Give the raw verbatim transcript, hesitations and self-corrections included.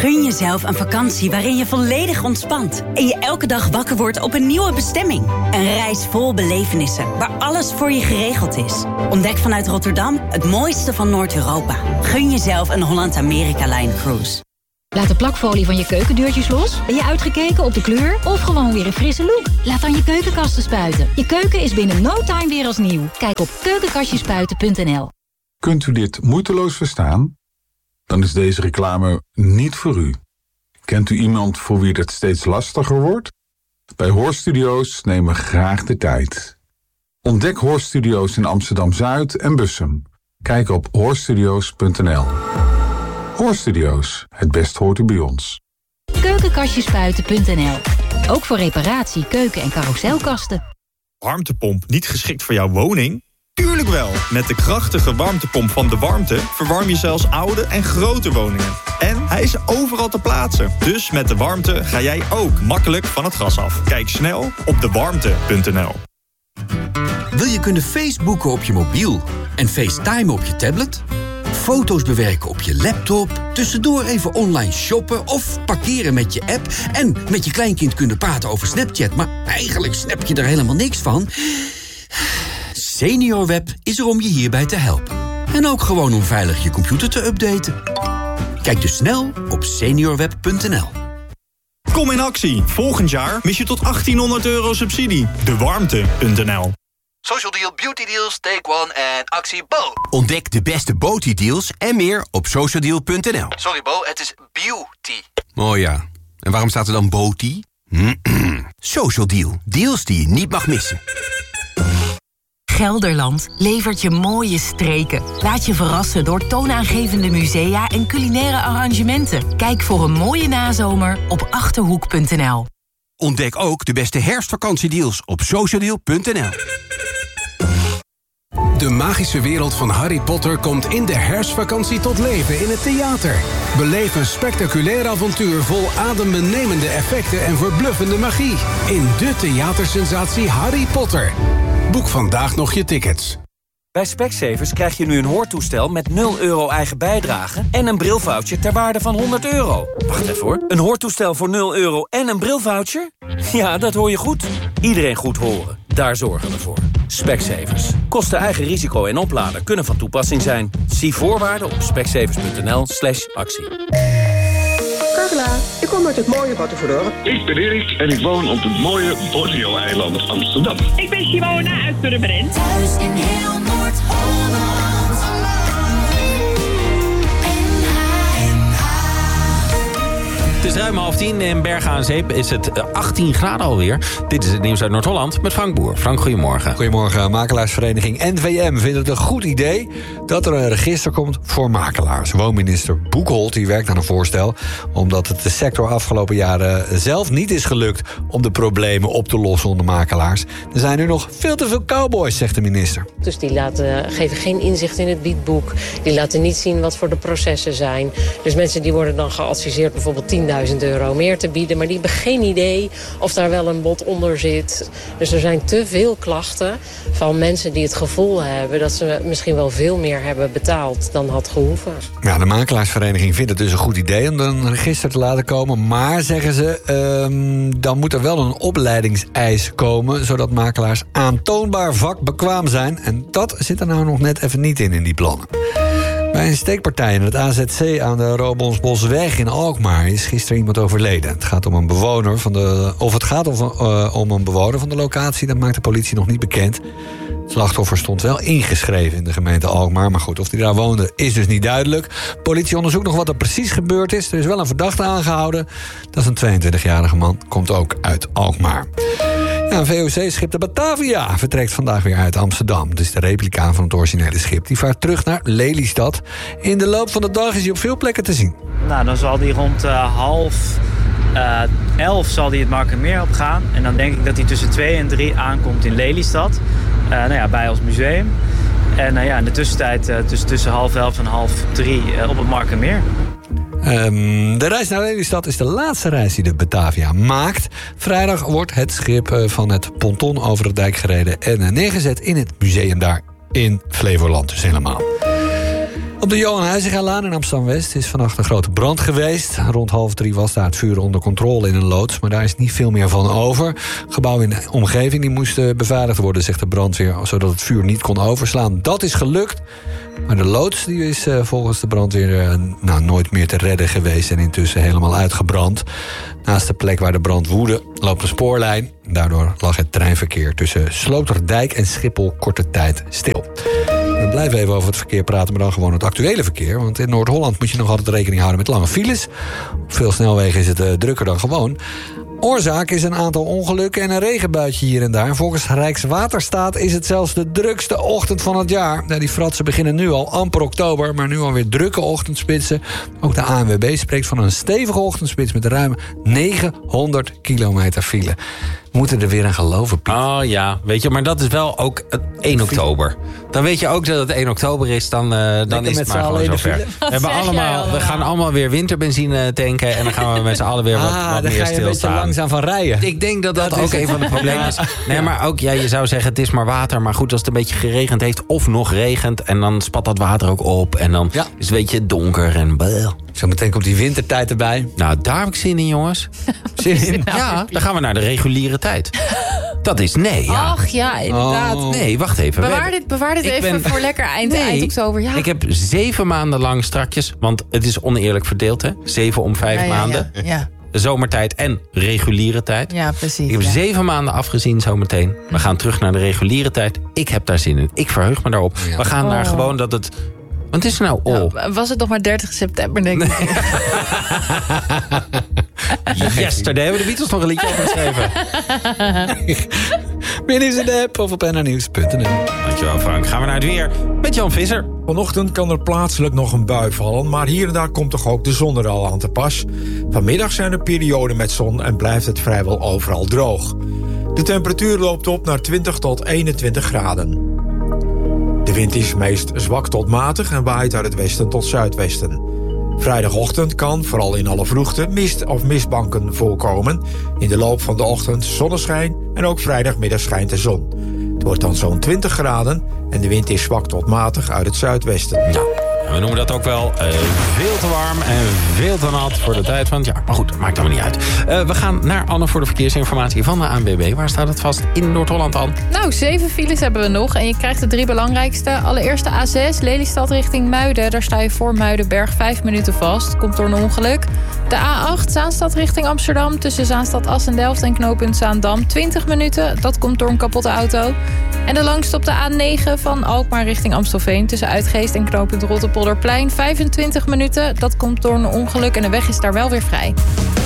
Gun jezelf een vakantie waarin je volledig ontspant en je elke dag wakker wordt op een nieuwe bestemming. Een reis vol belevenissen, waar alles voor je geregeld is. Ontdek vanuit Rotterdam het mooiste van Noord-Europa. Gun jezelf een Holland-Amerika-Line cruise. Laat de plakfolie van je keukendeurtjes los? Ben je uitgekeken op de kleur? Of gewoon weer een frisse look? Laat dan je keukenkasten spuiten. Je keuken is binnen no time weer als nieuw. Kijk op keukenkastjespuiten punt n l. Kunt u dit moeiteloos verstaan? Dan is deze reclame niet voor u. Kent u iemand voor wie het steeds lastiger wordt? Bij Hoorstudio's nemen we graag de tijd. Ontdek Hoorstudio's in Amsterdam-Zuid en Bussum. Kijk op hoorstudio's punt n l. Hoorstudio's, het best hoort u bij ons. keukenkastjespuiten punt n l. Ook voor reparatie, keuken- en carouselkasten. Warmtepomp niet geschikt voor jouw woning? Tuurlijk wel! Met de krachtige warmtepomp van De Warmte verwarm je zelfs oude en grote woningen. En hij is overal te plaatsen. Dus met De Warmte ga jij ook makkelijk van het gas af. Kijk snel op de warmte punt n l. Wil je kunnen Facebooken op je mobiel en FaceTime op je tablet? Foto's bewerken op je laptop, tussendoor even online shoppen of parkeren met je app en met je kleinkind kunnen praten over Snapchat, maar eigenlijk snap je er helemaal niks van? SeniorWeb is er om je hierbij te helpen. En ook gewoon om veilig je computer te updaten. Kijk dus snel op seniorweb punt n l. Kom in actie. Volgend jaar mis je tot achttienhonderd euro subsidie. de warmte punt n l. Social Deal, Beauty Deals, Take One en actie Bo. Ontdek de beste Beauty deals en meer op social deal punt n l. Sorry Bo, het is beauty. Oh ja, en waarom staat er dan Beauty? Social Deal, deals die je niet mag missen. Gelderland levert je mooie streken. Laat je verrassen door toonaangevende musea en culinaire arrangementen. Kijk voor een mooie nazomer op achterhoek punt n l. Ontdek ook de beste herfstvakantiedeals op social deal punt n l. De magische wereld van Harry Potter komt in de herfstvakantie tot leven in het theater. Beleef een spectaculair avontuur vol adembenemende effecten en verbluffende magie. In de theatersensatie Harry Potter. Boek vandaag nog je tickets. Bij Specsavers krijg je nu een hoortoestel met nul euro eigen bijdrage en een brilvoucher ter waarde van honderd euro. Wacht even hoor. Een hoortoestel voor nul euro en een brilvoucher? Ja, dat hoor je goed. Iedereen goed horen. Daar zorgen we voor. Specsavers. Kosten eigen risico en oplader kunnen van toepassing zijn. Zie voorwaarden op specsavers punt n l slash actie. Carla, ik kom uit het mooie Batuverdorp. Ik ben Erik en ik woon op het mooie Borneo-eiland Amsterdam. Ik ben Simone uit Purmerend. Thuis in heel Noord-Holland. Het is ruim half tien. In Bergen aan Zee is het achttien graden alweer. Dit is het nieuws uit Noord-Holland met Frank Boer. Frank, goedemorgen. Goedemorgen. Makelaarsvereniging N V M vindt het een goed idee dat er een register komt voor makelaars. Woonminister Boekholt die werkt aan een voorstel omdat het de sector afgelopen jaren zelf niet is gelukt om de problemen op te lossen onder makelaars. Er zijn nu nog veel te veel cowboys, zegt de minister. Dus die laten, geven geen inzicht in het biedboek. Die laten niet zien wat voor de processen zijn. Dus mensen die worden dan geadviseerd bijvoorbeeld tienduizend euro meer te bieden, maar die hebben geen idee of daar wel een bod onder zit. Dus er zijn te veel klachten van mensen die het gevoel hebben dat ze misschien wel veel meer hebben betaald dan had gehoeven. Ja, de makelaarsvereniging vindt het dus een goed idee om een register te laten komen, maar zeggen ze, um, dan moet er wel een opleidingseis komen, zodat makelaars aantoonbaar vakbekwaam zijn. En dat zit er nou nog net even niet in in die plannen. Bij een steekpartij in het A Z C aan de Robonsbosweg in Alkmaar is gisteren iemand overleden. Het gaat om een bewoner van de, of het gaat om, uh, om een bewoner van de locatie, dat maakt de politie nog niet bekend. Het slachtoffer stond wel ingeschreven in de gemeente Alkmaar, maar goed, of hij daar woonde is dus niet duidelijk. Politie onderzoekt nog wat er precies gebeurd is. Er is wel een verdachte aangehouden. Dat is een tweeëntwintigjarige man, komt ook uit Alkmaar. Ja, een V O C-schip de Batavia vertrekt vandaag weer uit Amsterdam. Het is de replica van het originele schip. Die vaart terug naar Lelystad. In de loop van de dag is hij op veel plekken te zien. Nou, dan zal hij rond uh, half uh, elf zal hij het Markermeer opgaan. En dan denk ik dat hij tussen twee en drie aankomt in Lelystad. Uh, nou ja, bij ons museum. En uh, ja, in de tussentijd uh, tussen, tussen half elf en half drie uh, op het Markermeer. Um, de reis naar Lelystad is de laatste reis die de Batavia maakt. Vrijdag wordt het schip van het ponton over de dijk gereden en neergezet in het museum daar in Flevoland. Dus helemaal. Op de Johan Huizingalaan in Amsterdam-West is vannacht een grote brand geweest. Rond half drie was daar het vuur onder controle in een loods, maar daar is niet veel meer van over. Gebouwen in de omgeving die moesten beveiligd worden, zegt de brandweer, zodat het vuur niet kon overslaan. Dat is gelukt. Maar de loods die is uh, volgens de brandweer uh, nou, nooit meer te redden geweest en intussen helemaal uitgebrand. Naast de plek waar de brand woedde loopt een spoorlijn. Daardoor lag het treinverkeer tussen Sloterdijk en Schiphol korte tijd stil. We blijven even over het verkeer praten, maar dan gewoon het actuele verkeer. Want in Noord-Holland moet je nog altijd rekening houden met lange files. Op veel snelwegen is het uh, drukker dan gewoon. Oorzaak is een aantal ongelukken en een regenbuitje hier en daar. Volgens Rijkswaterstaat is het zelfs de drukste ochtend van het jaar. Nou, die fratsen beginnen nu al, amper oktober, maar nu alweer drukke ochtendspitsen. Ook de A N W B spreekt van een stevige ochtendspits met ruim negenhonderd kilometer file. We moeten er weer aan geloven, Piet. Oh ja, weet je, maar dat is wel ook één oktober. Dan weet je ook dat het één oktober is, dan, uh, dan is het maar gewoon zover. We, hebben allemaal, we gaan allemaal weer winterbenzine tanken en dan gaan we met z'n allen weer wat, ah, wat meer stilstaan. Dan ga je een beetje langzaam van rijden. Ik denk dat dat, dat ook is een van de problemen is. Nee, maar ook, ja, je zou zeggen het is maar water. Maar goed, als het een beetje geregend heeft of nog regent en dan spat dat water ook op. En dan ja. is het een beetje donker en bleh. Zo meteen komt die wintertijd erbij. Nou, daar heb ik zin in, jongens. Zin in? Ja, dan gaan we naar de reguliere tijd. Dat is nee, ja. Ach ja, inderdaad. Oh. Nee, wacht even. Bewaar dit, bewaar dit even ben... voor lekker eind, nee, eind oktober. Ja. Ik heb zeven maanden lang strakjes, want het is oneerlijk verdeeld, hè? Zeven om vijf ja, ja, maanden. Ja, ja. Zomertijd en reguliere tijd. Ja, precies. Ik heb ja. zeven maanden afgezien zometeen. We gaan terug naar de reguliere tijd. Ik heb daar zin in. Ik verheug me daarop. Ja. We gaan oh. naar gewoon dat het... Wat is er nou? Oh. Nou, was het nog maar dertig september, denk ik. Nee. Yesterday hebben de Beatles nog een liedje opgeschreven. Meer nieuws in de app of op n r nieuws punt n l. Dankjewel, Frank. Gaan we naar het weer met Jan Visser. Vanochtend kan er plaatselijk nog een bui vallen, maar hier en daar komt toch ook de zon er al aan te pas. Vanmiddag zijn er perioden met zon en blijft het vrijwel overal droog. De temperatuur loopt op naar twintig tot eenentwintig graden. De wind is meest zwak tot matig en waait uit het westen tot zuidwesten. Vrijdagochtend kan, vooral in alle vroegte, mist of mistbanken voorkomen. In de loop van de ochtend zonneschijn en ook vrijdagmiddag schijnt de zon. Het wordt dan zo'n twintig graden en de wind is zwak tot matig uit het zuidwesten. Nou, we noemen dat ook wel uh, veel te warm en veel te nat voor de tijd van het jaar. Maar goed, maakt allemaal niet uit. Uh, we gaan naar Anne voor de verkeersinformatie van de A N W B. Waar staat het vast in Noord-Holland aan? Nou, zeven files hebben we nog en je krijgt de drie belangrijkste. Allereerst de A zes, Lelystad richting Muiden. Daar sta je voor Muidenberg vijf minuten vast. Komt door een ongeluk. De A acht, Zaanstad richting Amsterdam. Tussen Zaanstad-Assendelft en knooppunt Zaandam twintig minuten. Dat komt door een kapotte auto. En de langste op de A negen van Alkmaar richting Amstelveen. Tussen Uitgeest en knooppunt Rotterpolderplein vijfentwintig minuten. Dat komt door een ongeluk en de weg is daar wel weer vrij.